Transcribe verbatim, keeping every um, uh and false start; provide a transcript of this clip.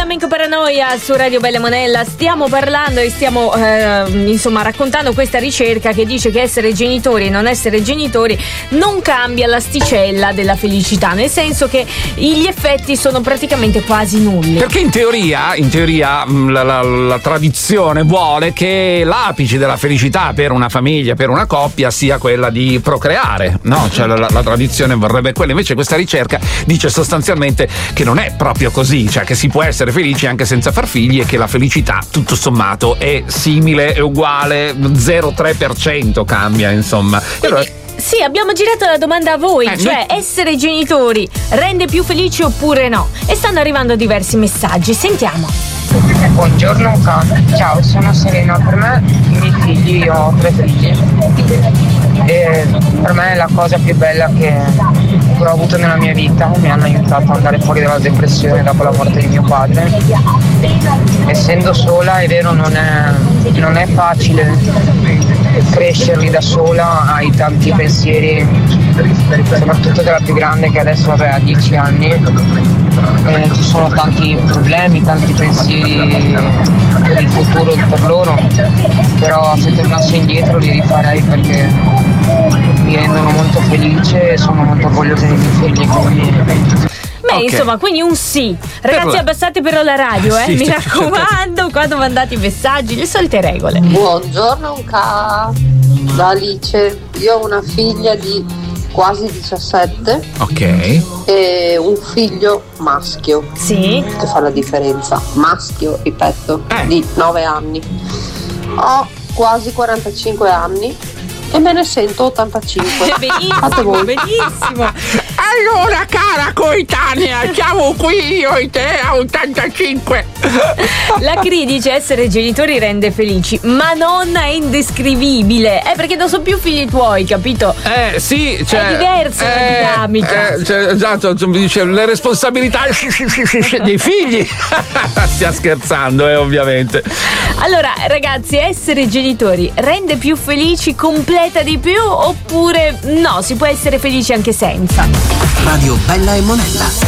Incoming Paranoia su Radio Bella Monella. Stiamo parlando e stiamo eh, insomma raccontando questa ricerca che dice che essere genitori e non essere genitori non cambia l'asticella della felicità, nel senso che gli effetti sono praticamente quasi nulli. Perché in teoria, in teoria la, la, la tradizione vuole che l'apice della felicità per una famiglia, per una coppia, sia quella di procreare, no? Cioè la, la tradizione vorrebbe quella. Invece questa ricerca dice sostanzialmente che non è proprio così, cioè che si può essere felici anche senza far figli e che la felicità tutto sommato è simile, è uguale, zero virgola tre per cento cambia, insomma. Quindi, sì, abbiamo girato la domanda a voi, eh, cioè noi... essere genitori rende più felici oppure no? E stanno arrivando diversi messaggi, sentiamo. Buongiorno, ciao, sono Serena. Per me, i miei figli, io ho tre figli, e per me è la cosa più bella che ho avuto nella mia vita. Mi hanno aiutato ad andare fuori dalla depressione dopo la morte di mio padre. Essendo sola, è vero, non è, non è facile crescerli da sola, hai tanti pensieri, soprattutto della più grande che adesso aveva dieci anni. Eh, ci sono tanti problemi, tanti pensieri per il futuro per loro, però se tornassi indietro li rifarei perché mi rendono molto felice e sono molto orgogliosa dei miei figli. Quindi... Beh, okay. Insomma, quindi un sì. Ragazzi, per la... abbassate però la radio, eh? Sì, mi raccomando, certo. Quando mandate i messaggi, le solite regole. Buongiorno, ca da Alice. Io ho una figlia di quasi diciassette. Ok. E un figlio maschio. Sì. Che fa la differenza. Maschio, ripeto, eh. di nove anni. Ho quasi quarantacinque anni e me ne sento ottantacinque. Benissimo, benissimo. Allora, cara coetanea, siamo qui io e te a ottantacinque. La Cri dice essere genitori rende felici, ma non è indescrivibile. È perché non sono più figli tuoi, capito? Eh sì, cioè, è diversa eh, la dinamica. Eh, cioè, esatto, dice le responsabilità dei figli. Stia scherzando, eh, ovviamente. Allora, ragazzi, essere genitori rende più felici, completa di più, oppure no, si può essere felici anche senza? Radio Bella e Monella.